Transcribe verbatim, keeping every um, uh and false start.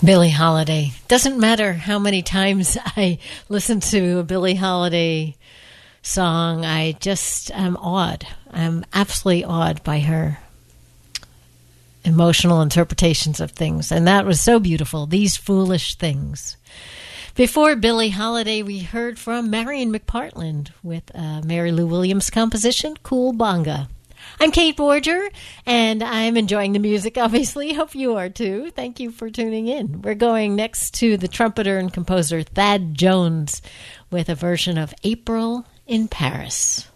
Billie Holiday. Doesn't matter how many times I listen to a Billie Holiday song, I just am awed. I'm absolutely awed by her emotional interpretations of things. And that was so beautiful. These Foolish Things. Before Billie Holiday, we heard from Marion McPartland with uh, Mary Lou Williams' composition, Cool Bonga. I'm Kate Borger, and I'm enjoying the music, obviously. Hope you are, too. Thank you for tuning in. We're going next to the trumpeter and composer Thad Jones with a version of April in Paris.